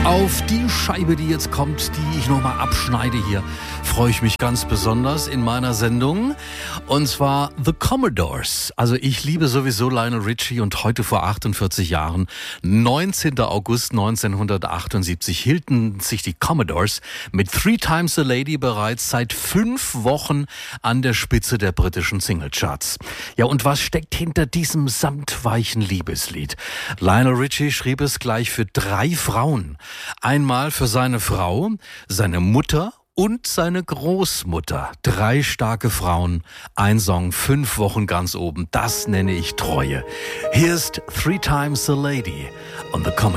Auf die Scheibe, die jetzt kommt, die ich nochmal abschneide hier, freue ich mich ganz besonders in meiner Sendung. Und zwar The Commodores. Also ich liebe sowieso Lionel Richie und heute vor 48 Jahren, 19. August 1978, hielten sich die Commodores mit Three Times a Lady bereits seit 5 Wochen an der Spitze der britischen Singlecharts. Ja, und was steckt hinter diesem samtweichen Liebeslied? Lionel Richie schrieb es gleich für 3 Frauen. Einmal für seine Frau, seine Mutter und seine Großmutter. 3 starke Frauen, ein Song, 5 Wochen ganz oben. Das nenne ich Treue. Hier ist Three Times a Lady on the Commodores.